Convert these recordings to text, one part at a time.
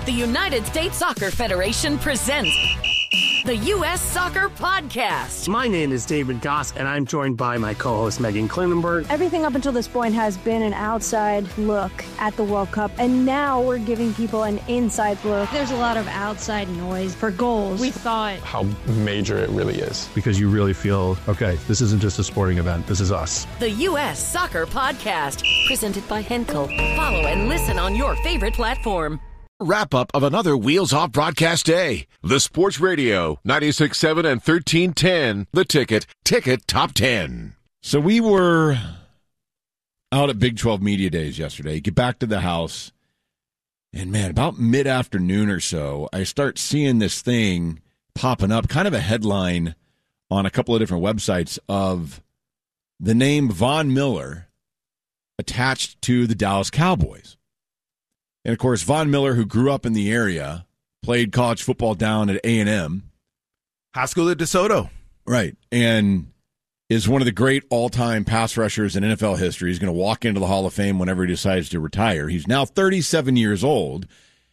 The United States Soccer Federation presents the U.S. Soccer Podcast. My name is David Goss, and I'm joined by my co-host Megan Klinenberg. Everything up until this point has been an outside look at the World Cup, and now we're giving people an inside look. There's a lot of outside noise for goals. We thought how major it really is. Because you really feel, okay, this isn't just a sporting event, this is us. The U.S. Soccer Podcast, presented by Henkel. Follow and listen on your favorite platform. Wrap up of another Wheels Off broadcast day. The Sports Radio, 96.7 and 1310. The Ticket Top 10. So we were out at Big 12 Media Days yesterday. Get back to the house. And, man, about mid-afternoon or so, I start seeing this thing popping up, kind of a headline on a couple of different websites of the name Von Miller attached to the Dallas Cowboys. And, of course, Von Miller, who grew up in the area, played college football down at A&M. High school at DeSoto. Right. And is one of the great all-time pass rushers in NFL history. He's going to walk into the Hall of Fame whenever he decides to retire. He's now 37 years old.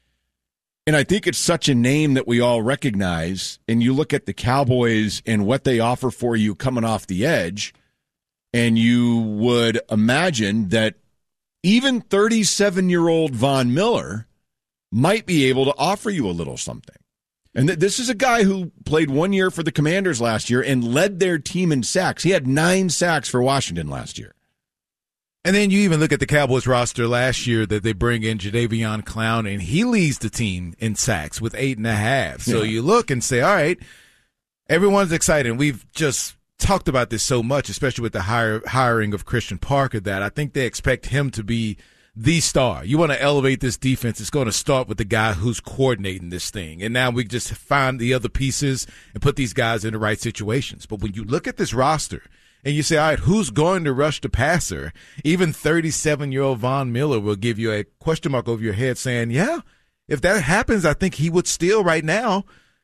And I think it's such a name that we all recognize. And you look at the Cowboys and what they offer for you coming off the edge, and you would imagine that even 37-year-old Von Miller might be able to offer you a little something. And this is a guy who played 1 year for the Commanders last year and led their team in sacks. He had 9 sacks for Washington last year. And then you even look at the Cowboys roster last year that they bring in Jadeveon Clown, and he leads the team in sacks with 8.5. So you look and say, all right, everyone's excited. And we've just talked about this so much, especially with the hiring of Christian Parker, that I think they expect him to be the star. You want to elevate this defense, it's going to start with the guy who's coordinating this thing. And now we just find the other pieces and put these guys in the right situations. But when you look at this roster and you say, all right, who's going to rush the passer? Even 37-year-old Von Miller will give you a question mark over your head saying, yeah, if that happens, I think he would still right now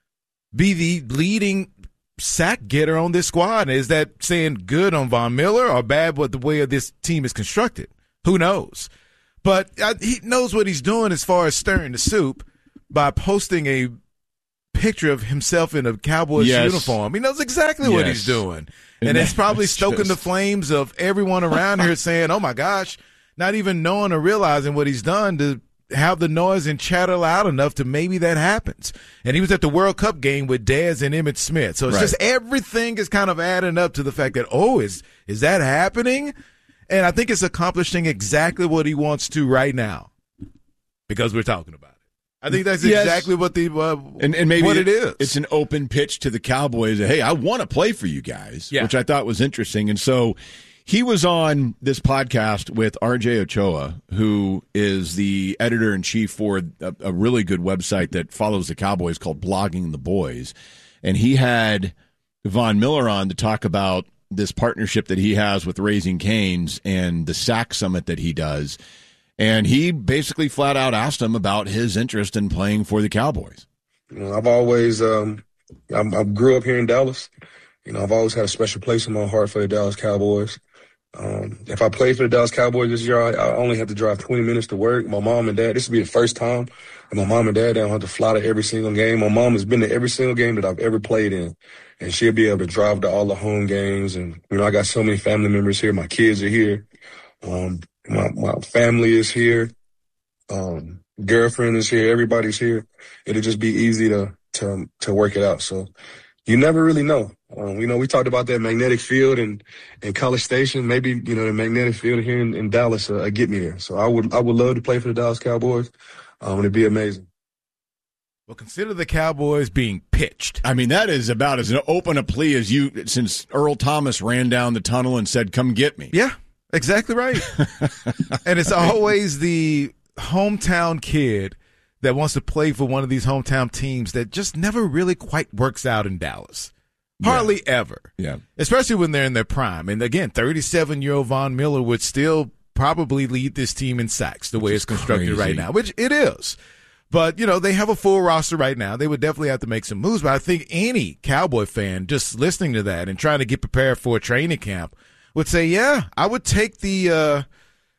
be the leading sack getter on this squad. Is that saying good on Von Miller or bad with the way this team is constructed? Who knows? But he knows what he's doing as far as stirring the soup by posting a picture of himself in a Cowboys uniform. He knows exactly what he's doing. And it's probably stoking the flames of everyone around here saying, oh, my gosh, not even knowing or realizing what he's done to have the noise and chatter loud enough to maybe that happens. And he was at the World Cup game with Dez and Emmitt Smith. So it's just everything is kind of adding up to the fact that, is that happening? And I think it's accomplishing exactly what he wants to right now because we're talking about it. I think that's exactly what and maybe what it is. It's an open pitch to the Cowboys. Hey, I want to play for you guys, which I thought was interesting. And so he was on this podcast with R.J. Ochoa, who is the editor-in-chief for a really good website that follows the Cowboys called Blogging the Boys. And he had Von Miller on to talk about this partnership that he has with Raising Cane's and the Sack Summit that he does. And he basically flat out asked him about his interest in playing for the Cowboys. I've always I grew up here in Dallas. I've always had a special place in my heart for the Dallas Cowboys. If I played for the Dallas Cowboys this year, I only have to drive 20 minutes to work. My mom and dad, this will be the first time, and my mom and dad, they don't have to fly to every single game. My mom has been to every single game that I've ever played in, and she'll be able to drive to all the home games. And, I got so many family members here. My kids are here. My family is here. Girlfriend is here. Everybody's here. It'll just be easy to work it out. So you never really know. We talked about that magnetic field in College Station. Maybe, the magnetic field here in Dallas get me there. So I would love to play for the Dallas Cowboys. It'd be amazing. Well, consider the Cowboys being pitched. I mean, that is about as open a plea as since Earl Thomas ran down the tunnel and said, come get me. Yeah, exactly right. And it's always the hometown kid that wants to play for one of these hometown teams that just never really quite works out in Dallas. Hardly ever. Yeah. Especially when they're in their prime. And again, 37-year-old Von Miller would still probably lead this team in sacks the way it's constructed right now, which it is. But, they have a full roster right now. They would definitely have to make some moves. But I think any Cowboy fan just listening to that and trying to get prepared for a training camp would say, yeah, I would take the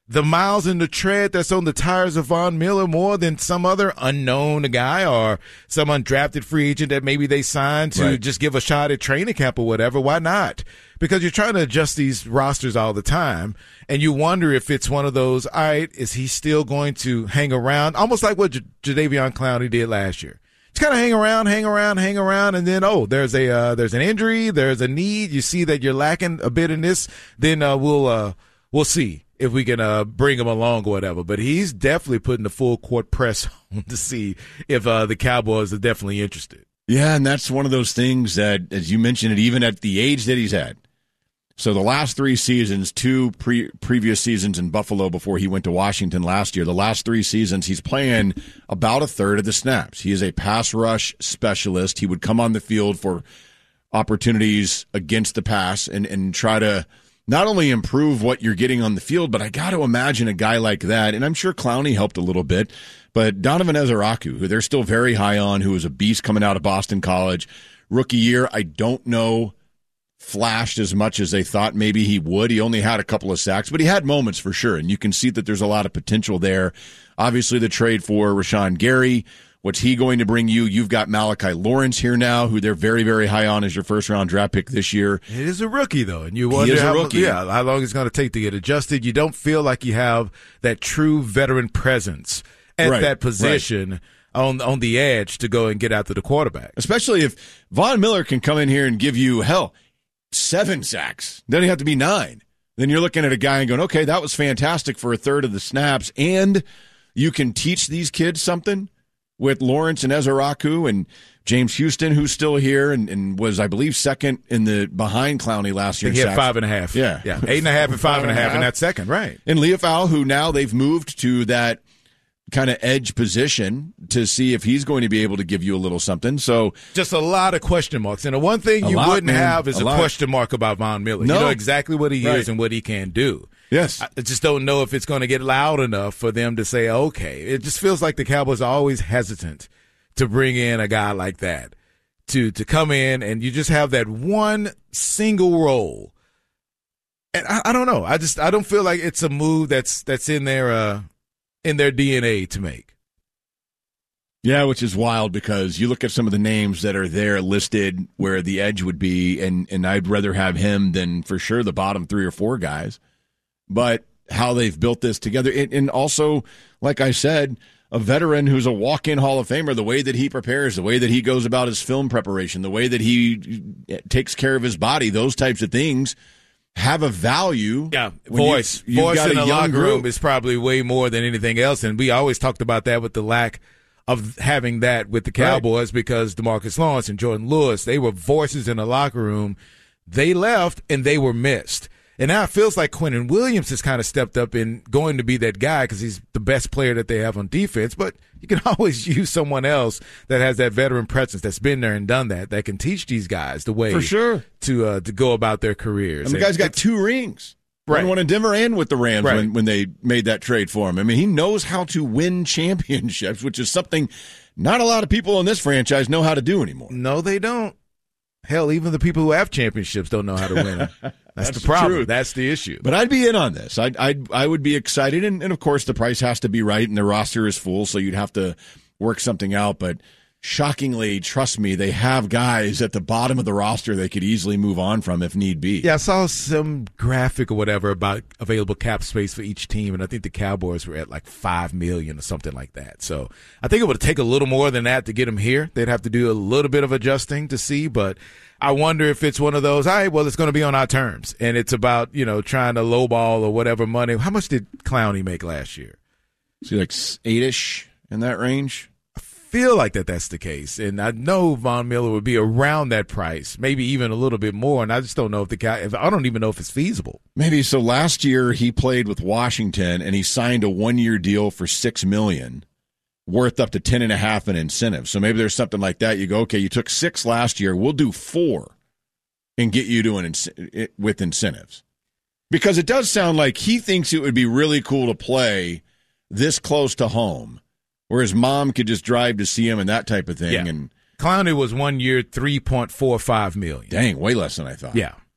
the miles in the tread that's on the tires of Von Miller more than some other unknown guy or some undrafted free agent that maybe they signed to just give a shot at training camp or whatever. Why not? Because you're trying to adjust these rosters all the time, and you wonder if it's one of those, all right, is he still going to hang around? Almost like what Jadeveon Clowney did last year. Just kind of hang around, and then, there's an injury, there's a need. You see that you're lacking a bit in this, then we'll see if we can bring him along or whatever. But he's definitely putting the full court press on to see if the Cowboys are definitely interested. Yeah, and that's one of those things that, as you mentioned it, even at the age that he's at. So the last 3 seasons, 2 previous seasons in Buffalo before he went to Washington last year, the last 3 seasons, he's playing about a third of the snaps. He is a pass rush specialist. He would come on the field for opportunities against the pass and try to not only improve what you're getting on the field, but I got to imagine a guy like that, and I'm sure Clowney helped a little bit, but Donovan Ezeraku, who they're still very high on, who was a beast coming out of Boston College, rookie year, I don't know, flashed as much as they thought maybe he would. He only had a couple of sacks, but he had moments for sure, and you can see that there's a lot of potential there. Obviously, the trade for Rashawn Gary, what's he going to bring you? You've got Malachi Lawrence here now, who they're very, very high on as your first-round draft pick this year. It is a rookie, though, and you wonder how long it's going to take to get adjusted. You don't feel like you have that true veteran presence at that position on the edge to go and get after the quarterback. Especially if Von Miller can come in here and give you, 7 sacks. Doesn't have to be 9. Then you're looking at a guy and going, okay, that was fantastic for a third of the snaps, and you can teach these kids something with Lawrence and Ezeraku and James Houston, who's still here and was, I believe, second in the behind Clowney last year. He had 5.5. Yeah. 8.5 and 5.5 in that second, right. And Leofau, who now they've moved to that kind of edge position to see if he's going to be able to give you a little something. So just a lot of question marks. And the one thing you wouldn't have is a question mark about Von Miller. No. You know exactly what he is and what he can do. Yes. I just don't know if it's going to get loud enough for them to say, okay. It just feels like the Cowboys are always hesitant to bring in a guy like that to come in, and you just have that one single role. And I don't know. I don't feel like it's a move that's in their DNA to make. Yeah, which is wild because you look at some of the names that are there listed where the edge would be, and I'd rather have him than for sure the bottom 3 or 4 guys. But how they've built this together, and also, like I said, a veteran who's a walk-in Hall of Famer, the way that he prepares, the way that he goes about his film preparation, the way that he takes care of his body, those types of things have a value. Yeah, voice in the locker room is probably way more than anything else, and we always talked about that with the lack of having that with the Cowboys because DeMarcus Lawrence and Jordan Lewis, they were voices in the locker room. They left, and they were missed. And now it feels like Quinnen Williams has kind of stepped up and going to be that guy because he's the best player that they have on defense. But you can always use someone else that has that veteran presence that's been there and done that can teach these guys the way for sure to go about their careers. And the guy's got 2 rings. Right. One in Denver and with the Rams when they made that trade for him. I mean, he knows how to win championships, which is something not a lot of people in this franchise know how to do anymore. No, they don't. Hell, even the people who have championships don't know how to win them. That's the problem. True. That's the issue. But I'd be in on this. I would be excited, and of course the price has to be right, and the roster is full, so you'd have to work something out. But shockingly, trust me, they have guys at the bottom of the roster they could easily move on from if need be. Yeah, I saw some graphic or whatever about available cap space for each team, and I think the Cowboys were at like $5 million or something like that. So I think it would take a little more than that to get them here. They'd have to do a little bit of adjusting to see, but I wonder if it's one of those, all right, well, it's going to be on our terms, and it's about, trying to lowball or whatever money. How much did Clowney make last year? See, like 8-ish in that range? Feel like that's the case, and I know Von Miller would be around that price, maybe even a little bit more, and I just don't know I don't even know if it's feasible. Maybe. So last year he played with Washington, and he signed a 1-year deal for $6 million, worth up to 10.5 in incentives. So maybe there's something like that. You go, okay, you took 6 last year, we'll do 4 and get you to with incentives, because it does sound like he thinks it would be really cool to play this close to home, where his mom could just drive to see him and that type of thing. Yeah. And Clowney was 1 year, $3.45 million. Dang, way less than I thought. Yeah.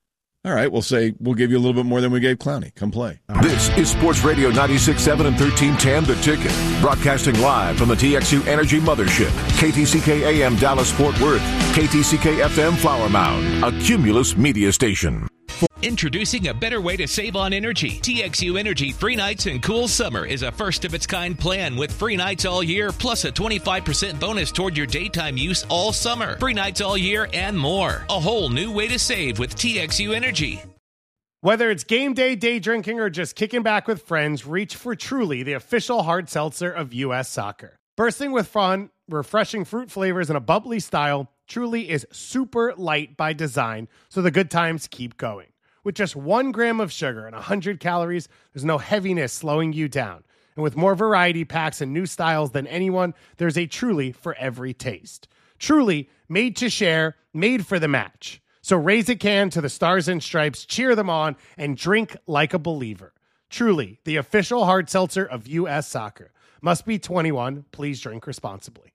All right, we'll give you a little bit more than we gave Clowney. Come play. This is Sports Radio 96.7 and 1310 The Ticket. Broadcasting live from the TXU Energy Mothership. KTCK AM Dallas Fort Worth. KTCK FM Flower Mound. A Cumulus media station. Introducing a better way to save on energy. TXU Energy Free Nights and Cool Summer is a first-of-its-kind plan with free nights all year, plus a 25% bonus toward your daytime use all summer. Free nights all year and more. A whole new way to save with TXU Energy. Whether it's game day, day drinking, or just kicking back with friends, reach for Truly, the official hard seltzer of U.S. Soccer. Bursting with fun, refreshing fruit flavors, and a bubbly style, Truly is super light by design, so the good times keep going. With just 1 gram of sugar and 100 calories, there's no heaviness slowing you down. And with more variety packs and new styles than anyone, there's a Truly for every taste. Truly, made to share, made for the match. So raise a can to the Stars and Stripes, cheer them on, and drink like a believer. Truly, the official hard seltzer of U.S. Soccer. Must be 21. Please drink responsibly.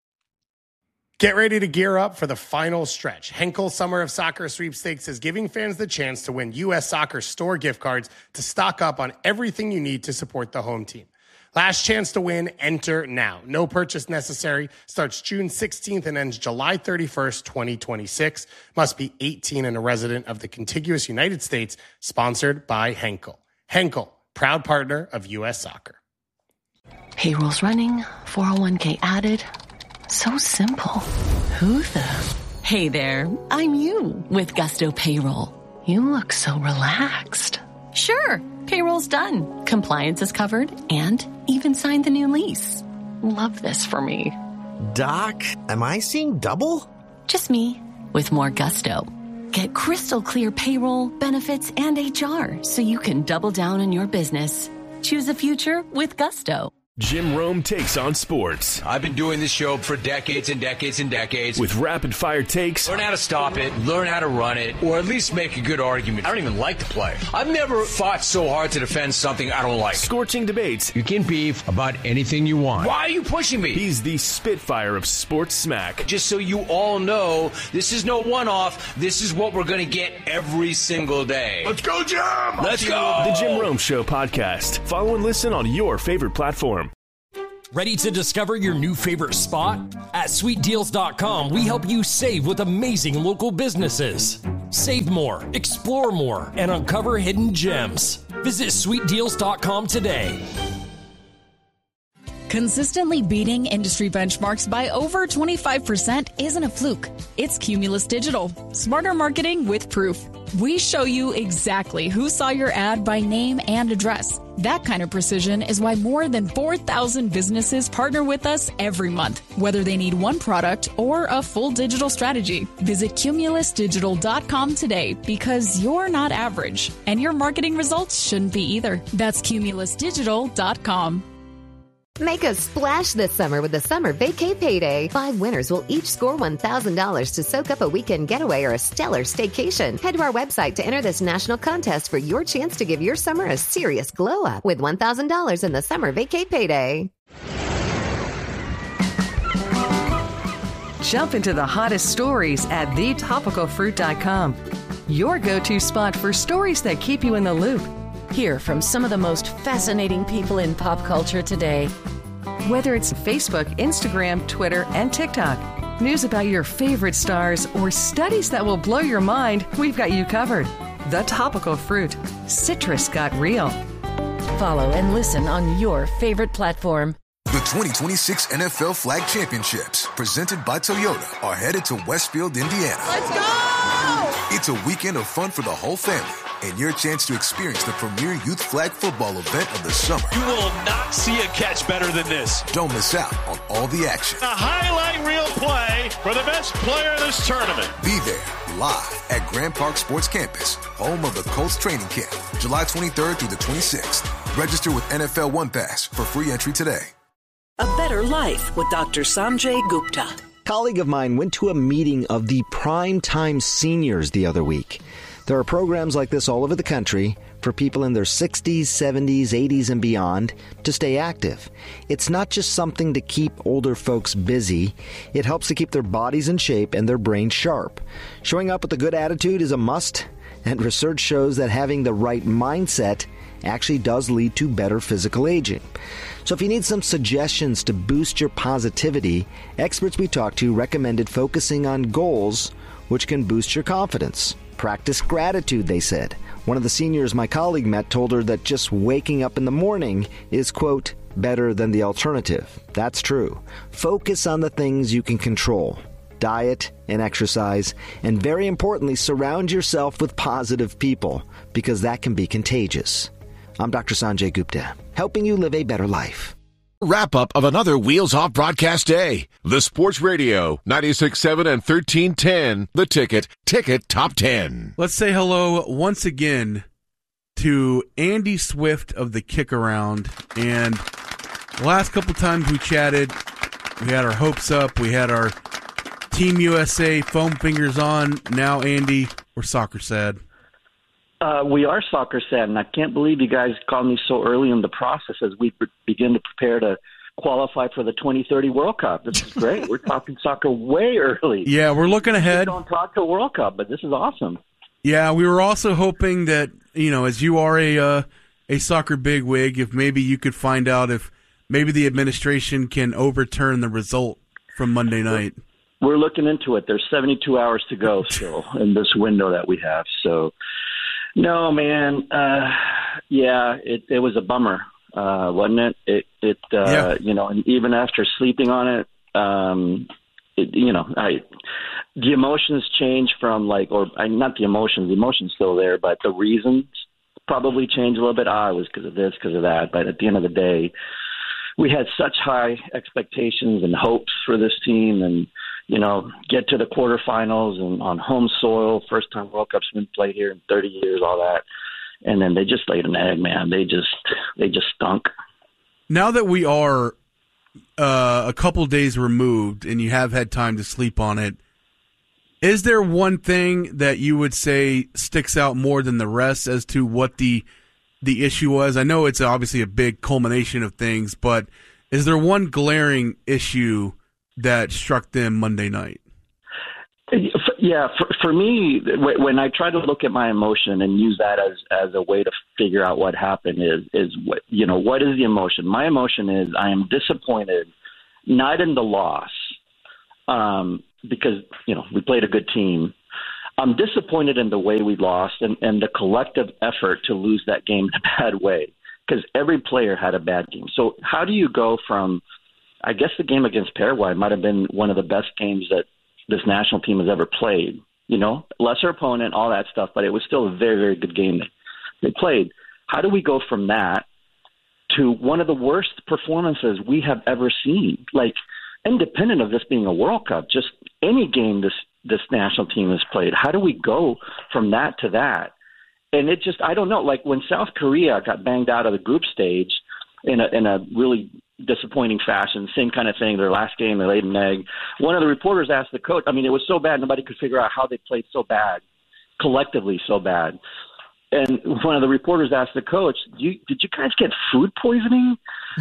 Get ready to gear up for the final stretch. Henkel Summer of Soccer Sweepstakes is giving fans the chance to win U.S. Soccer store gift cards to stock up on everything you need to support the home team. Last chance to win, enter now. No purchase necessary. Starts June 16th and ends July 31st, 2026. Must be 18 and a resident of the contiguous United States. Sponsored by Henkel. Henkel, proud partner of U.S. Soccer. Payroll's running, 401k added. So simple. Who the? Hey there, I'm you with Gusto Payroll. You look so relaxed. Sure, payroll's done. Compliance is covered and even signed the new lease. Love this for me. Doc, am I seeing double? Just me with more gusto. Get crystal clear payroll, benefits, and HR so you can double down on your business. Choose a future with Gusto. Jim Rome takes on sports. I've been doing this show for decades and decades and decades. With rapid-fire takes. Learn how to stop it, learn how to run it, or at least make a good argument. I don't even like the play. I've never fought so hard to defend something I don't like. Scorching debates. You can beef about anything you want. Why are you pushing me? He's the Spitfire of sports smack. Just so you all know, this is no one-off. This is what we're going to get every single day. Let's go, Jim! Let's go! The Jim Rome Show podcast. Follow and listen on your favorite platform. Ready to discover your new favorite spot? At sweetdeals.com, we help you save with amazing local businesses. Save more, explore more, and uncover hidden gems. Visit sweetdeals.com today. Consistently beating industry benchmarks by over 25% isn't a fluke. It's Cumulus Digital. Smarter marketing with proof. We show you exactly who saw your ad by name and address. That kind of precision is why more than 4,000 businesses partner with us every month, whether they need one product or a full digital strategy. Visit cumulusdigital.com today because you're not average, and your marketing results shouldn't be either. That's cumulusdigital.com. Make a splash this summer with the Summer Vacay Payday. 5 winners will each score $1,000 to soak up a weekend getaway or a stellar staycation. Head to our website to enter this national contest for your chance to give your summer a serious glow up with $1,000 in the Summer Vacay Payday. Jump into the hottest stories at thetopicalfruit.com. Your go-to spot for stories that keep you in the loop. Hear from some of the most fascinating people in pop culture today. Whether it's Facebook, Instagram, Twitter, and TikTok, news about your favorite stars, or studies that will blow your mind, we've got you covered. The Topical Fruit. Citrus got real. Follow and listen on your favorite platform. The 2026 NFL Flag Championships, presented by Toyota, are headed to Westfield, Indiana. Let's go! It's a weekend of fun for the whole family, and your chance to experience the premier youth flag football event of the summer. You will not see a catch better than this. Don't miss out on all the action. A highlight reel play for the best player in this tournament. Be there live at Grand Park Sports Campus, home of the Colts training camp, July 23rd through the 26th. Register with NFL One Pass for free entry today. A better life with Dr. Sanjay Gupta. A colleague of mine went to a meeting of the Prime Time Seniors the other week. There are programs like this all over the country for people in their 60s, 70s, 80s, and beyond to stay active. It's not just something to keep older folks busy. It helps to keep their bodies in shape and their brains sharp. Showing up with a good attitude is a must, And research shows that having the right mindset actually does lead to better physical aging. So if you need some suggestions to boost your positivity, experts we talked to recommended focusing on goals which can boost your confidence. Practice gratitude, they said. One of the seniors my colleague met told her that just waking up in the morning is, quote, better than the alternative. That's true. Focus on the things you can control. Diet and exercise, and very importantly, surround yourself with positive people, because that can be contagious. I'm Dr. Sanjay Gupta, helping you live a better life. Wrap up of another Wheels Off broadcast day. The Sports Radio 96.7 and 1310. The Ticket Top 10. Let's say hello once again to Andy Swift of the Kick Around. And the last couple times we chatted, we had our hopes up. We had our Team USA foam fingers on. Now, Andy, we're soccer sad. We are soccer sad, and I can't believe you guys called me so early in the process as we begin to prepare to qualify for the 2030 World Cup. This is great. We're talking soccer way early. Yeah, we're looking ahead. We don't talk to World Cup, but this is awesome. Yeah, we were also hoping that, as you are a soccer bigwig, if maybe you could find out if maybe the administration can overturn the result from Monday night. We're looking into it. There's 72 hours to go still in this window that we have. So, no, man. It was a bummer, wasn't it? Yeah. And even after sleeping on it, the emotions change from not the emotions still there, but the reasons probably change a little bit. It was because of this, because of that. But at the end of the day, we had such high expectations and hopes for this team, and get to the quarterfinals and on home soil, first time World Cup's been played here in 30 years, all that. And then they just laid an egg, man. They just stunk. Now that we are a couple days removed and you have had time to sleep on it, is there one thing that you would say sticks out more than the rest as to what the issue was? I know it's obviously a big culmination of things, but is there one glaring issue that struck them Monday night? Yeah, for me, when I try to look at my emotion and use that as a way to figure out what happened is what is the emotion? My emotion is I am disappointed, not in the loss, because we played a good team. I'm disappointed in the way we lost and the collective effort to lose that game in a bad way, because every player had a bad game. So how do you go from, I guess the game against Paraguay might have been one of the best games that this national team has ever played, lesser opponent, all that stuff, but it was still a very, very good game they played. How do we go from that to one of the worst performances we have ever seen? Independent of this being a World Cup, just any game this national team has played, how do we go from that to that? And it just, I don't know, when South Korea got banged out of the group stage in a really disappointing fashion, same kind of thing. Their last game, they laid an egg. One of the reporters asked the coach, it was so bad, nobody could figure out how they played so bad, collectively so bad. And one of the reporters asked the coach, did you guys get food poisoning?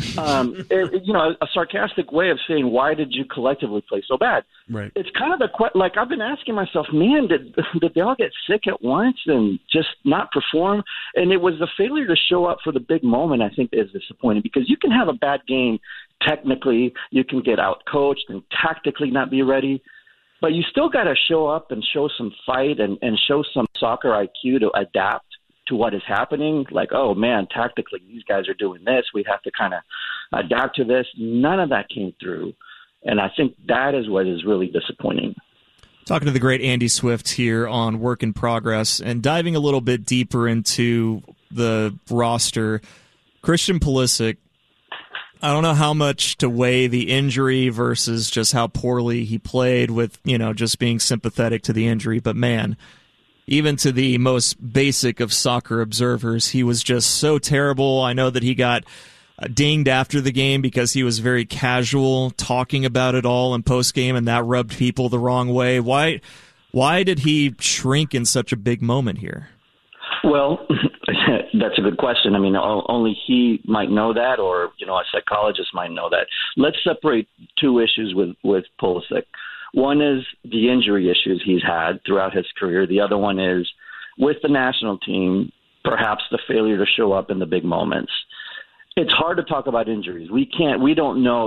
A sarcastic way of saying, why did you collectively play so bad? Right. It's kind of I've been asking myself, man, did they all get sick at once and just not perform? And it was the failure to show up for the big moment, I think, is disappointing, because you can have a bad game technically, you can get out-coached and tactically not be ready, but you still got to show up and show some fight and show some soccer IQ to adapt to what is happening. Oh man, tactically these guys are doing this, we have to kind of adapt to this. None of that came through, and I think that is what is really disappointing. Talking to the great Andy Swift here on Work in Progress, and diving a little bit deeper into the roster. Christian Pulisic, I don't know how much to weigh the injury versus just how poorly he played with, just being sympathetic to the injury, but man, even to the most basic of soccer observers, he was just so terrible. I know that he got dinged after the game because he was very casual talking about it all in postgame, and that rubbed people the wrong way. Why did he shrink in such a big moment here? Well, that's a good question. Only he might know that, or a psychologist might know that. Let's separate two issues with Pulisic. One is the injury issues he's had throughout his career. The other one is with the national team, perhaps the failure to show up in the big moments. It's hard to talk about injuries. We don't know,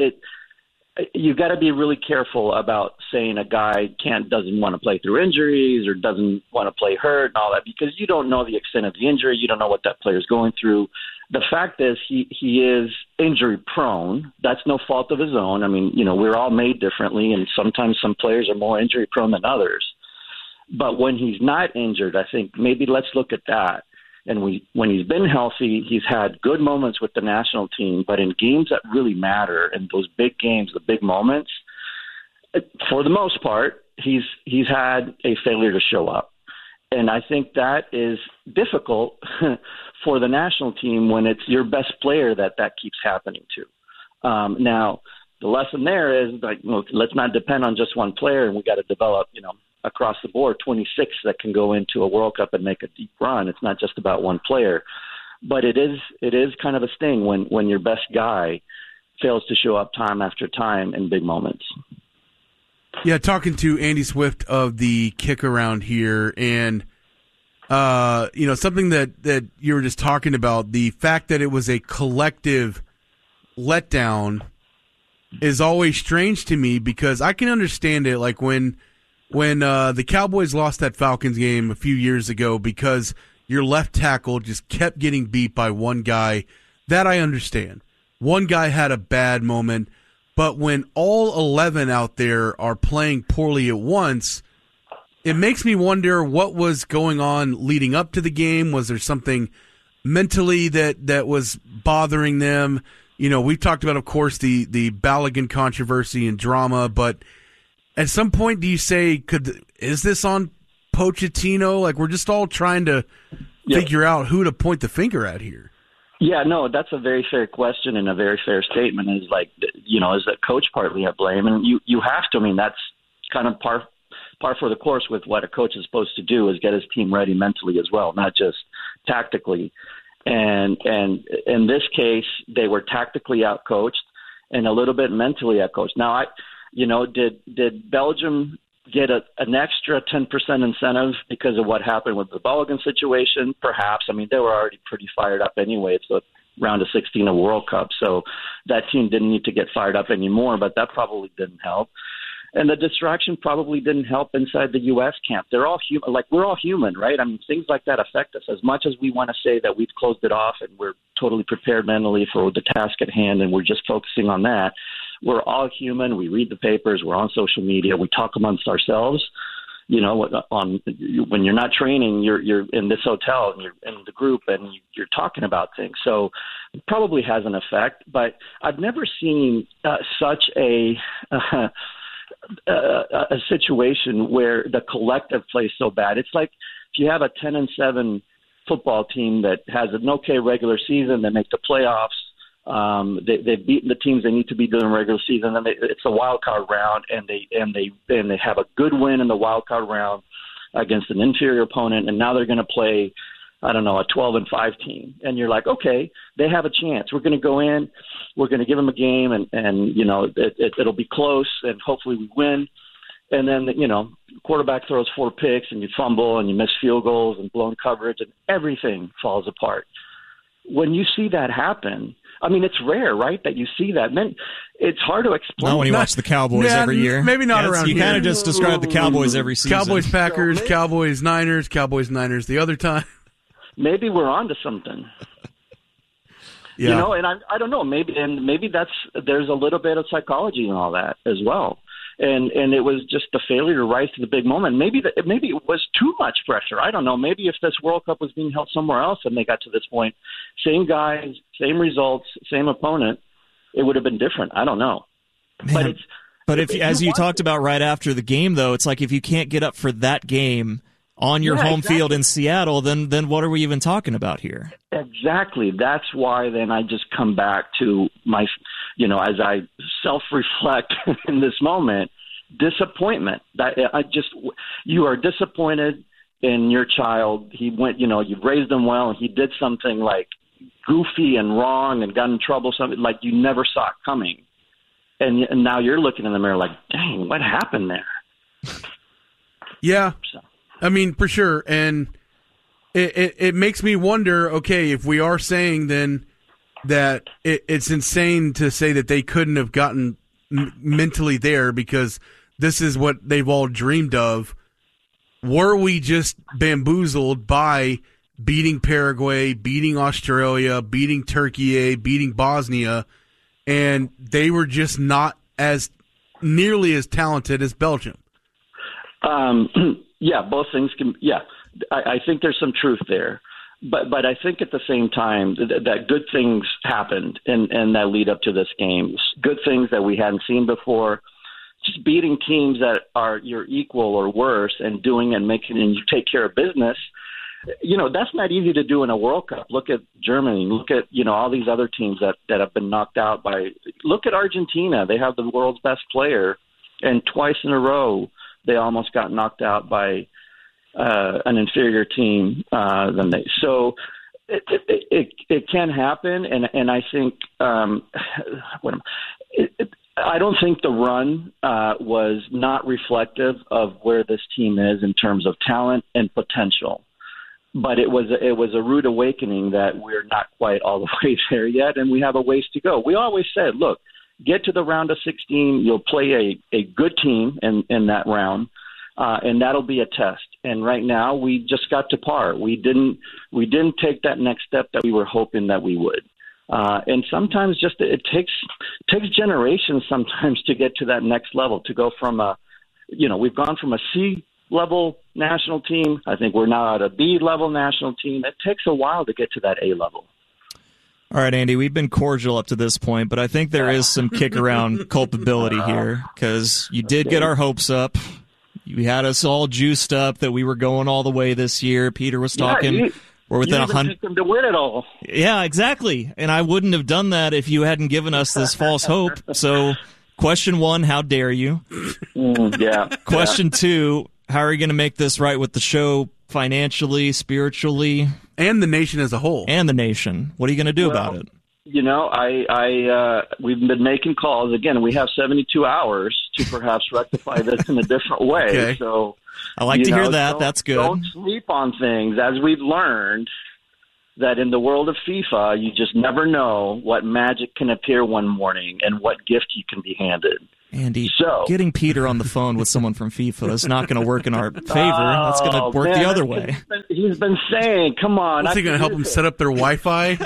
you've got to be really careful about saying a guy doesn't want to play through injuries or doesn't want to play hurt and all that, because you don't know the extent of the injury. You don't know what that player is going through. The fact is he is injury prone. That's no fault of his own. I mean, we're all made differently, and sometimes some players are more injury prone than others. But when he's not injured, I think maybe let's look at that. And when he's been healthy, he's had good moments with the national team. But in games that really matter, and those big games, the big moments, for the most part, he's had a failure to show up. And I think that is difficult for the national team when it's your best player that keeps happening to. Now, the lesson there is, let's not depend on just one player, and we got to develop, across the board, 26 that can go into a World Cup and make a deep run. It's not just about one player. But it is kind of a sting when your best guy fails to show up time after time in big moments. Yeah, talking to Andy Swift of the Kick Around here, and something that you were just talking about, the fact that it was a collective letdown is always strange to me, because I can understand it, like when the Cowboys lost that Falcons game a few years ago because your left tackle just kept getting beat by one guy. That I understand. One guy had a bad moment, but when all 11 out there are playing poorly at once, it makes me wonder what was going on leading up to the game. Was there something mentally that was bothering them? We've talked about, of course, the Balogun controversy and drama, but at some point, do you say, is this on Pochettino? Like, we're just all trying to figure out who to point the finger at here. Yeah, no, that's a very fair question and a very fair statement. Is like, is the coach partly at blame? And you have to. I mean, that's kind of par for the course with what a coach is supposed to do, is get his team ready mentally as well, not just tactically. And in this case, they were tactically outcoached and a little bit mentally outcoached. Now, did Belgium get an extra 10% incentive because of what happened with the Balogun situation? Perhaps. I mean, they were already pretty fired up anyway. It's the round of 16 of World Cup, so that team didn't need to get fired up anymore, but that probably didn't help. And the distraction probably didn't help inside the U.S. camp. They're all human. Like, we're all human, right? I mean, things like that affect us. As much as we want to say that we've closed it off and we're totally prepared mentally for the task at hand and we're just focusing on that, we're all human. We read the papers. We're on social media. We talk amongst ourselves. When you're not training, you're in this hotel and you're in the group and you're talking about things. So it probably has an effect. But I've never seen such a situation where the collective plays so bad. It's like if you have a 10-7 football team that has an okay regular season, they make the playoffs. They've beaten the teams they need to be doing in regular season, and it's a wild card round, and they have a good win in the wild card round against an inferior opponent, and now they're going to play, a 12-5 team, and you're like, okay, they have a chance. We're going to go in, we're going to give them a game, and it'll be close, and hopefully we win. And then quarterback throws 4 picks, and you fumble, and you miss field goals, and blown coverage, and everything falls apart. When you see that happen, I mean, it's rare, right, that you see that. Man, it's hard to explain. Not when you watch the Cowboys every year. Maybe not around here. You kind of just describe the Cowboys every season. Cowboys, Packers, Cowboys, Niners, Cowboys, Niners the other time. Maybe we're on to something. Yeah. And I don't know. Maybe there's a little bit of psychology in all that as well. And it was just the failure to rise to the big moment. Maybe it was too much pressure. I don't know. Maybe if this World Cup was being held somewhere else and they got to this point, same guys, same results, same opponent, it would have been different. I don't know. Man. But if as you talked about right after the game, though, it's like if you can't get up for that game on your home field in Seattle, then what are we even talking about here? Exactly. That's why then I just come back to my, as I self-reflect in this moment, disappointment. You are disappointed in your child. He went, you've raised him well, and he did something like goofy and wrong and got in trouble, something like you never saw it coming. And now you're looking in the mirror like, dang, what happened there? Yeah. I mean, for sure. And it makes me wonder, okay, if we are saying then that it's insane to say that they couldn't have gotten mentally there because this is what they've all dreamed of. Were we just bamboozled by beating Paraguay, beating Australia, beating Turkey, beating Bosnia, and they were just not as nearly as talented as Belgium? Yeah, both things can. Yeah, I think there's some truth there, but I think at the same time that good things happened and that lead up to this game. Good things that we hadn't seen before. Just beating teams that are your equal or worse and doing and making and you take care of business. That's not easy to do in a World Cup. Look at Germany. Look at, all these other teams that have been knocked out by – look at Argentina. They have the world's best player, and twice in a row they almost got knocked out by an inferior team than they – so it can happen, and I think I don't think the run was not reflective of where this team is in terms of talent and potential. But it was a rude awakening that we're not quite all the way there yet, and we have a ways to go. We always said, look, get to the round of 16, you'll play a good team in that round, and that'll be a test. And right now, we just got to par. We didn't take that next step that we were hoping that we would. And sometimes it takes generations sometimes to get to that next level, to go from we've gone from a C-level national team. I think we're now at a B-level national team. It takes a while to get to that A level. All right, Andy, we've been cordial up to this point, but I think there is some kick around culpability here because you did get our hopes up. You had us all juiced up that we were going all the way this year. Peter was talking. We're within 100 to win it all. Yeah, exactly. And I wouldn't have done that if you hadn't given us this false hope. So, question 1, how dare you? Yeah. Question 2, how are you going to make this right with the show financially, spiritually? And the nation as a whole. And the nation. What are you going to do about it? We've been making calls. Again, we have 72 hours to perhaps rectify this in a different way. Okay. So I like to hear that. That's good. Don't sleep on things. As we've learned that in the world of FIFA, you just never know what magic can appear one morning and what gift you can be handed. Andy, getting Peter on the phone with someone from FIFA is not going to work in our favor. That's going to work the other way. He's been saying, come on. Is he going to help them set up their Wi-Fi?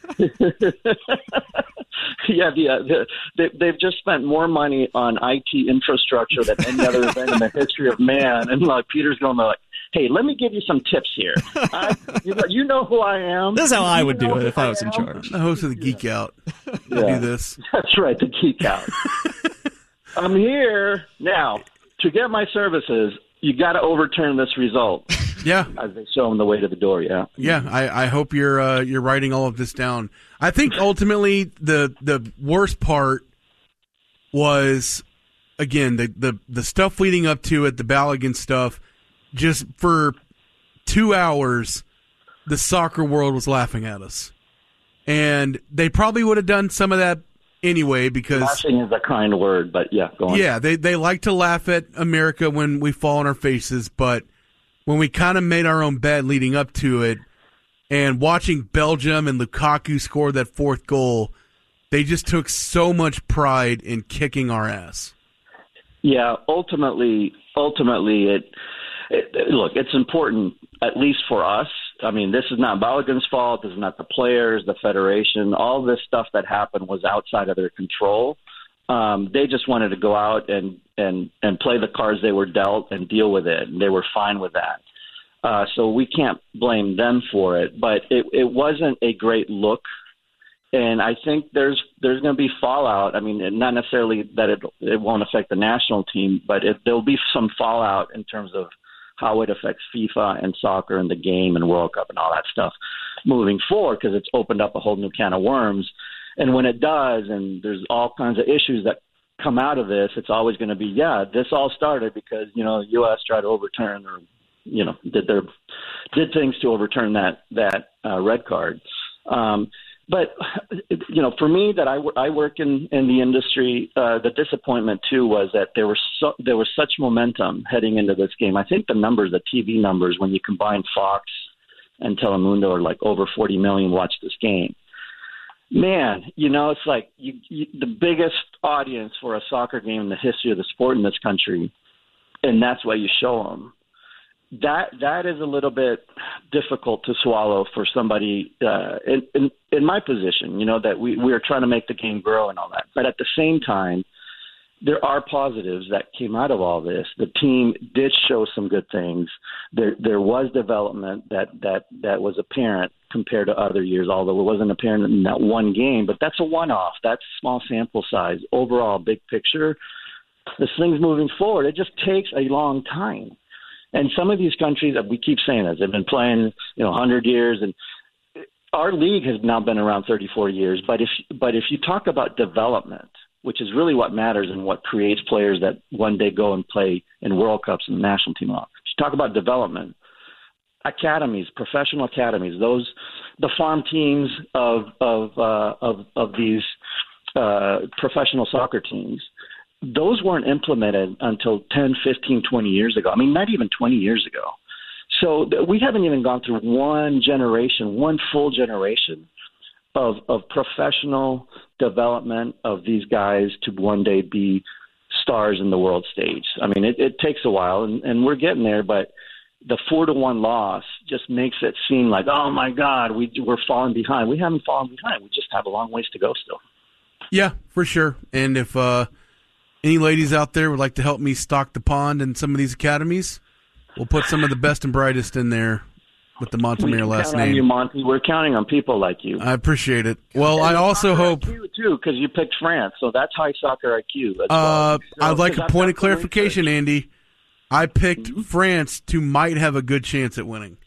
They've just spent more money on IT infrastructure than any other event in the history of man. And Peter's going like, hey, let me give you some tips here. You know who I am. This is how I would do it if I was in charge. The host of the Geek Out. Do this. That's right, the Geek Out. I'm here now to get my services. You got to overturn this result. Yeah, as they show them the way to the door. Yeah, yeah. I hope you're writing all of this down. I think ultimately the worst part was again the stuff leading up to it, the Balogun stuff. Just for 2 hours, the soccer world was laughing at us, and they probably would have done some of that anyway because laughing is a kind word, but yeah, go on. Yeah, they like to laugh at America when we fall on our faces, but when we kind of made our own bed leading up to it, and watching Belgium and Lukaku score that fourth goal, they just took so much pride in kicking our ass. Yeah, ultimately, look, it's important, at least for us. I mean, this is not Balogun's fault. This is not the players, the federation. All this stuff that happened was outside of their control. They just wanted to go out and play the cards they were dealt and deal with it, and they were fine with that. So we can't blame them for it, but it wasn't a great look. And I think there's going to be fallout. I mean, not necessarily that it won't affect the national team, but there'll be some fallout in terms of how it affects FIFA and soccer and the game and World Cup and all that stuff moving forward, because it's opened up a whole new can of worms. And when it does, and there's all kinds of issues that come out of this, it's always going to be, this all started because, the U.S. tried to overturn or, did things to overturn that red card. But, for me, that I work in the industry, the disappointment, too, was that there was such momentum heading into this game. I think the TV numbers, when you combine Fox and Telemundo, are like over 40 million watched this game. Man, it's like the biggest audience for a soccer game in the history of the sport in this country, and that's why you show them. That is a little bit difficult to swallow for somebody in my position, that we are trying to make the game grow and all that. But at the same time, there are positives that came out of all this. The team did show some good things. There was development that was apparent compared to other years, although it wasn't apparent in that one game. But that's a one-off. That's small sample size. Overall, big picture, this thing's moving forward. It just takes a long time. And some of these countries, we keep saying this, they've been playing 100 years, and our league has now been around 34 years. But if you talk about development, which is really what matters and what creates players that one day go and play in World Cups and national team off. If you talk about development, academies, professional academies, the farm teams of these professional soccer teams, those weren't implemented until 10, 15, 20 years ago. I mean, not even 20 years ago. So we haven't even gone through one full generation of professional development of these guys to one day be stars in the world stage. I mean, it takes a while, and we're getting there, but the 4-1 loss just makes it seem like, oh, my God, we're falling behind. We haven't fallen behind. We just have a long ways to go still. Yeah, for sure. And if any ladies out there would like to help me stock the pond in some of these academies, we'll put some of the best and brightest in there with the Montemir last name. On you, Monty. We're counting on people like you. I appreciate it. Well, I also hope IQ too, because you picked France, so that's high soccer IQ. I'd like a point of clarification, Andy. I picked France to might have a good chance at winning.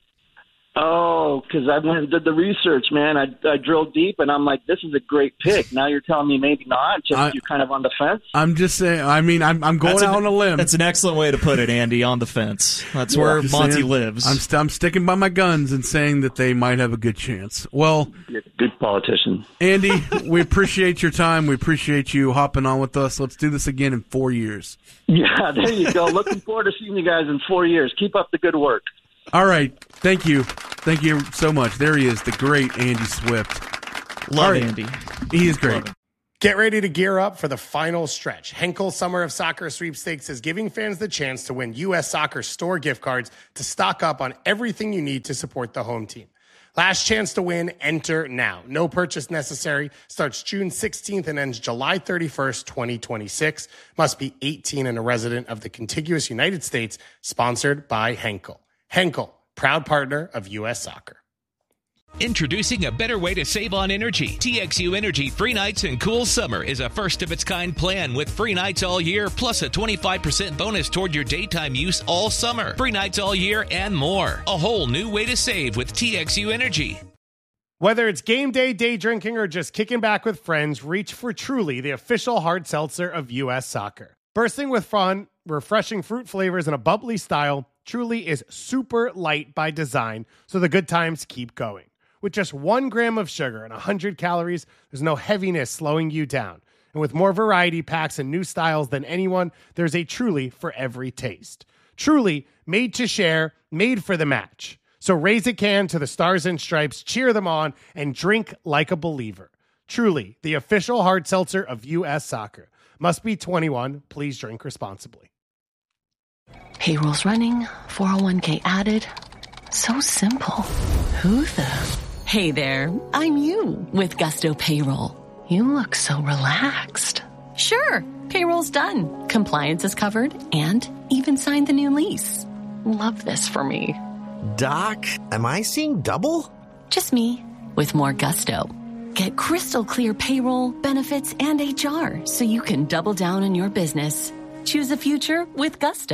Oh, because I went and did the research, man. I drilled deep, and I'm like, this is a great pick. Now you're telling me maybe not. You're kind of on the fence. I'm just saying. I mean, I'm going out on a limb. That's an excellent way to put it, Andy. On the fence. That's where Monty lives. I'm sticking by my guns and saying that they might have a good chance. Well, you're a good politician, Andy. We appreciate your time. We appreciate you hopping on with us. Let's do this again in 4 years. Yeah, there you go. Looking forward to seeing you guys in 4 years. Keep up the good work. All right. Thank you. Thank you so much. There he is, the great Andy Swift. Love Andy. He is great. Get ready to gear up for the final stretch. Henkel Summer of Soccer Sweepstakes is giving fans the chance to win U.S. Soccer store gift cards to stock up on everything you need to support the home team. Last chance to win, enter now. No purchase necessary. Starts June 16th and ends July 31st, 2026. Must be 18 and a resident of the contiguous United States. Sponsored by Henkel. Henkel, proud partner of U.S. Soccer. Introducing a better way to save on energy. TXU Energy Free Nights and Cool Summer is a first-of-its-kind plan with free nights all year, plus a 25% bonus toward your daytime use all summer. Free nights all year and more. A whole new way to save with TXU Energy. Whether it's game day, day drinking, or just kicking back with friends, reach for Truly, the official hard seltzer of U.S. Soccer. Bursting with fun, refreshing fruit flavors, and a bubbly style, Truly is super light by design, so the good times keep going. With just 1 gram of sugar and 100 calories, there's no heaviness slowing you down. And with more variety packs and new styles than anyone, there's a Truly for every taste. Truly, made to share, made for the match. So raise a can to the Stars and Stripes, cheer them on, and drink like a believer. Truly, the official hard seltzer of U.S. Soccer. Must be 21. Please drink responsibly. Payroll's running, 401k added. So simple. Who the... Hey there, I'm you with Gusto Payroll. You look so relaxed. Sure, payroll's done. Compliance is covered and even signed the new lease. Love this for me. Doc, am I seeing double? Just me with more gusto. Get crystal clear payroll, benefits, and HR so you can double down on your business. Choose a future with Gusto.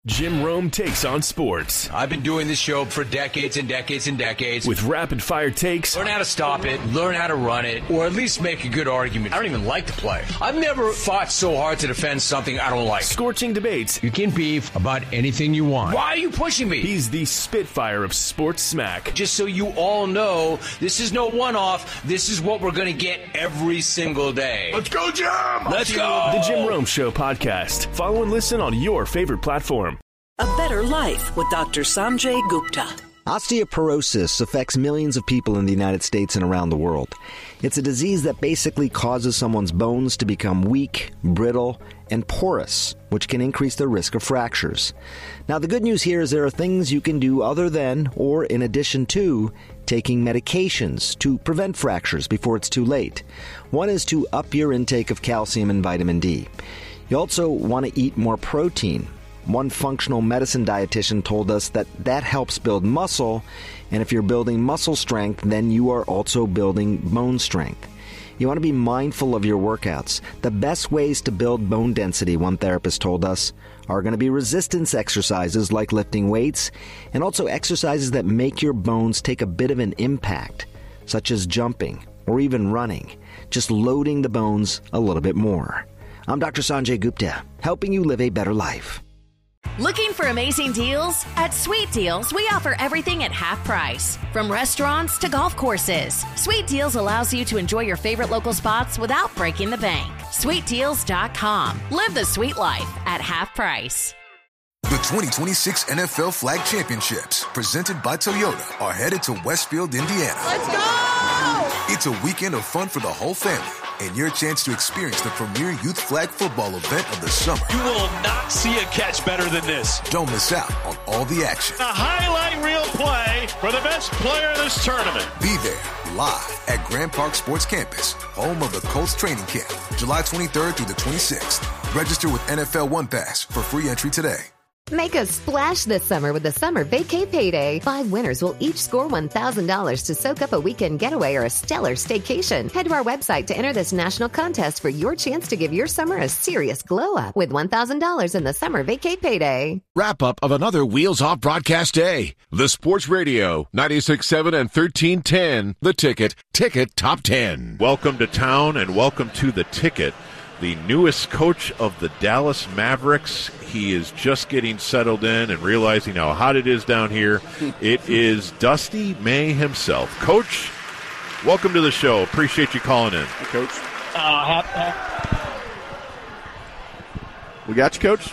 Jim Rome takes on sports. I've been doing this show for decades and decades and decades. With rapid-fire takes. Learn how to stop it, learn how to run it, or at least make a good argument. I don't even like the play. I've never fought so hard to defend something I don't like. Scorching debates. You can beef about anything you want. Why are you pushing me? He's the Spitfire of sports smack. Just so you all know, this is no one-off. This is what we're going to get every single day. Let's go, Jim! Let's go! The Jim Rome Show podcast. Follow and listen on your favorite platform. A Better Life with Dr. Sanjay Gupta. Osteoporosis affects millions of people in the United States and around the world. It's a disease that basically causes someone's bones to become weak, brittle, and porous, which can increase the risk of fractures. Now, the good news here is there are things you can do other than, or in addition to, taking medications to prevent fractures before it's too late. One is to up your intake of calcium and vitamin D. You also want to eat more protein. One functional medicine dietitian told us that helps build muscle, and if you're building muscle strength, then you are also building bone strength. You want to be mindful of your workouts. The best ways to build bone density, one therapist told us, are going to be resistance exercises like lifting weights, and also exercises that make your bones take a bit of an impact, such as jumping or even running, just loading the bones a little bit more. I'm Dr. Sanjay Gupta, helping you live a better life. Looking for amazing deals? At Sweet Deals, we offer everything at half price. From restaurants to golf courses, Sweet Deals allows you to enjoy your favorite local spots without breaking the bank. SweetDeals.com. Live the sweet life at half price. The 2026 NFL Flag Championships, presented by Toyota, are headed to Westfield, Indiana. Let's go! It's a weekend of fun for the whole family, and your chance to experience the premier youth flag football event of the summer. You will not see a catch better than this. Don't miss out on all the action. A highlight reel play for the best player in this tournament. Be there live at Grand Park Sports Campus, home of the Colts training camp, July 23rd through the 26th. Register with NFL One Pass for free entry today. Make a splash this summer with the Summer Vacay Payday. 5 winners will each score $1,000 to soak up a weekend getaway or a stellar staycation. Head to our website to enter this national contest for your chance to give your summer a serious glow up with $1,000 in the Summer Vacay Payday. Wrap up of another Wheels Off broadcast day. The Sports Radio, 96.7 and 1310. The Ticket. Ticket Top 10. Welcome to town and welcome to The Ticket. The newest coach of the Dallas Mavericks. He is just getting settled in and realizing how hot it is down here. It is Dusty May himself. Coach, welcome to the show. Appreciate you calling in. Hey, Coach. We got you, Coach?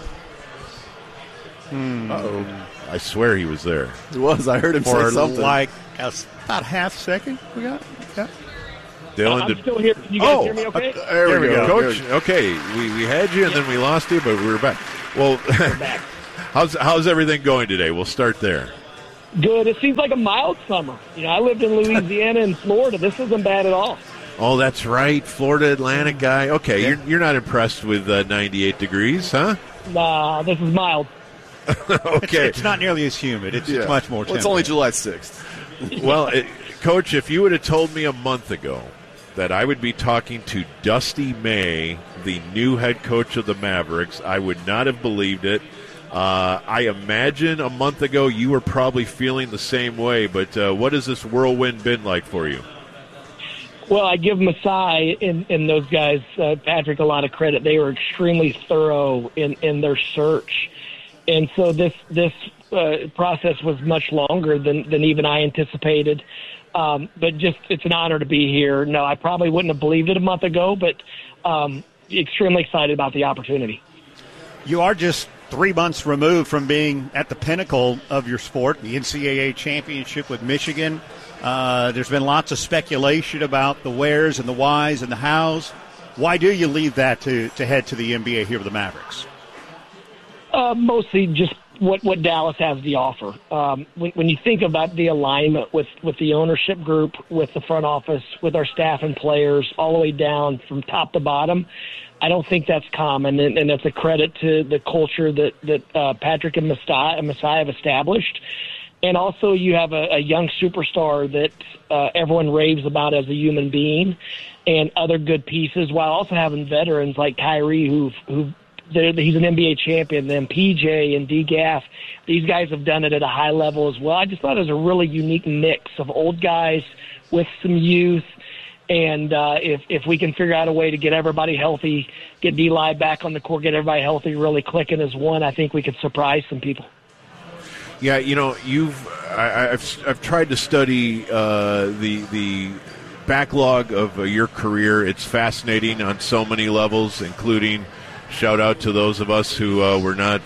Uh-oh. I swear he was there. He was. I heard him say something. For like about half a second we got. Yeah. Dylan, I'm still here. Can you guys hear me okay? There we go. Coach. Okay, we had you and then we lost you, but we're back. Well, we're back. How's everything going today? We'll start there. Good. It seems like a mild summer. You know, I lived in Louisiana and Florida. This isn't bad at all. Oh, that's right. Florida Atlantic guy. Okay, Yeah. you're not impressed with 98 degrees, huh? Nah, this is mild. Okay. It's not nearly as humid. It's much more Well, it's only July 6th. Well, Coach, if you would have told me a month ago that I would be talking to Dusty May, the new head coach of the Mavericks, I would not have believed it. I imagine a month ago you were probably feeling the same way, but what has this whirlwind been like for you? Well, I give Masai and those guys, Patrick, a lot of credit. They were extremely thorough in their search. And so this process was much longer than even I anticipated. But just it's an honor to be here. No, I probably wouldn't have believed it a month ago, but extremely excited about the opportunity. You are just 3 months removed from being at the pinnacle of your sport, the NCAA championship with Michigan. There's been lots of speculation about the wheres and the whys and the hows. Why do you leave that to head to the NBA here with the Mavericks? Mostly just what Dallas has to offer. When you think about the alignment with the ownership group, with the front office, with our staff and players, all the way down from top to bottom, I don't think that's common, and that's a credit to the culture that Patrick and Masai have established. And also you have a young superstar that everyone raves about as a human being, and other good pieces, while also having veterans like Kyrie who've he's an NBA champion. Then PJ and D. Gaff, these guys have done it at a high level as well. I just thought it was a really unique mix of old guys with some youth. And if we can figure out a way to get everybody healthy, get D-Live back on the court, get everybody healthy, really clicking as one, I think we could surprise some people. Yeah, I've tried to study the backlog of your career. It's fascinating on so many levels, including shout out to those of us who were not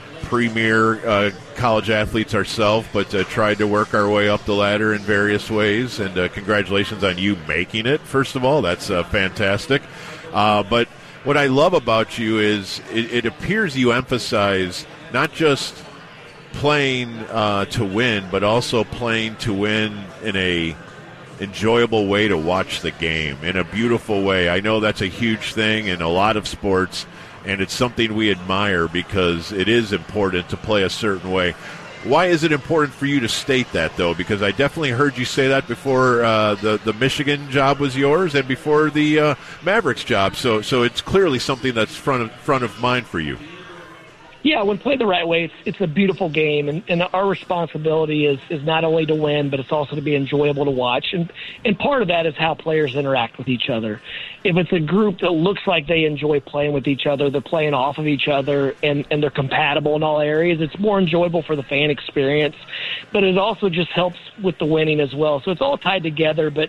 premier college athletes ourselves, but tried to work our way up the ladder in various ways. And congratulations on you making it, first of all. That's fantastic. But what I love about you is it appears you emphasize not just playing to win, but also playing to win in a enjoyable way to watch the game, in a beautiful way. I know that's a huge thing in a lot of sports, and it's something we admire because it is important to play a certain way. Why is it important for you to state that, though? Because I definitely heard you say that before the Michigan job was yours and before the Mavericks job. So it's clearly something that's front of mind for you. Yeah, when played the right way, it's a beautiful game, and our responsibility is not only to win, but it's also to be enjoyable to watch. And part of that is how players interact with each other. If it's a group that looks like they enjoy playing with each other, they're playing off of each other, and they're compatible in all areas, it's more enjoyable for the fan experience. But it also just helps with the winning as well. So it's all tied together, but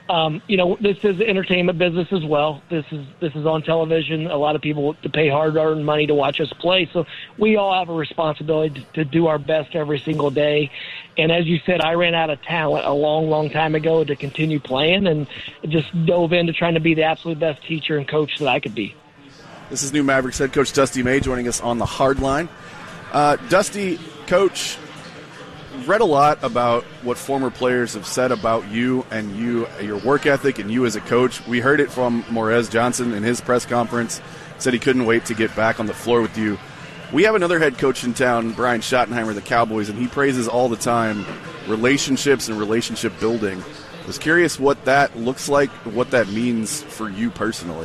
this is the entertainment business as well. This is on television. A lot of people to pay hard-earned money to watch us play. So we all have a responsibility to do our best every single day. And as you said, I ran out of talent a long, long time ago to continue playing, and just dove into trying to be the absolute best teacher and coach that I could be. This is new Mavericks head coach Dusty May joining us on the hard line. Dusty, coach, read a lot about what former players have said about you and your work ethic and you as a coach. We heard it from Morez Johnson in his press conference. Said he couldn't wait to get back on the floor with you. We have another head coach in town, Brian Schottenheimer, the Cowboys, and he praises all the time relationships and relationship building. I was curious what that looks like, what that means for you personally.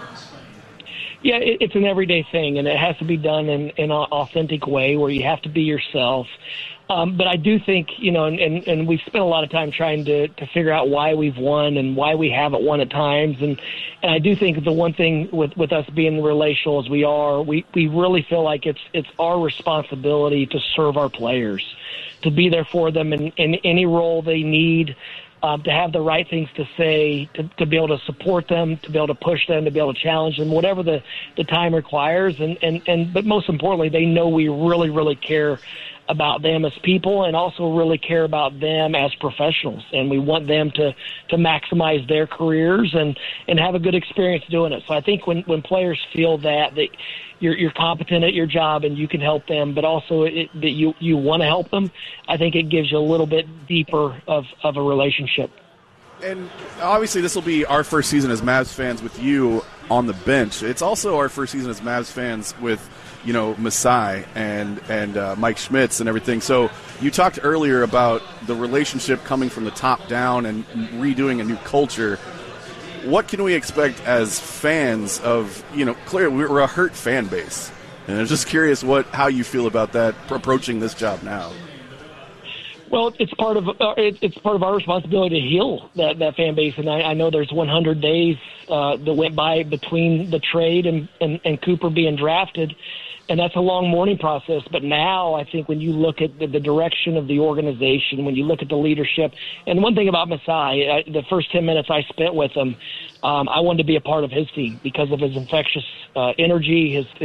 Yeah, it's an everyday thing, and it has to be done in an authentic way where you have to be yourself. But I do think, and we've spent a lot of time trying to figure out why we've won and why we haven't won at times. And I do think the one thing with us being relational as we are, we really feel like it's our responsibility to serve our players, to be there for them in any role they need, to have the right things to say, to be able to support them, to be able to push them, to be able to challenge them, whatever the time requires. But most importantly, they know we really, really care about them as people and also really care about them as professionals. And we want them to maximize their careers and have a good experience doing it. So I think when players feel that you're competent at your job and you can help them, but also that you want to help them, I think it gives you a little bit deeper of a relationship. And obviously this will be our first season as Mavs fans with you on the bench. It's also our first season as Mavs fans with Masai and Mike Schmitz and everything. So you talked earlier about the relationship coming from the top down and redoing a new culture. What can we expect as fans of, clearly we're a hurt fan base. And I'm just curious how you feel about that approaching this job now. Well, it's part of our responsibility to heal that fan base, and I know there's 100 days that went by between the trade and Cooper being drafted, and that's a long mourning process. But now I think when you look at the direction of the organization, when you look at the leadership, and one thing about Masai, the first 10 minutes I spent with him, I wanted to be a part of his team because of his infectious energy, his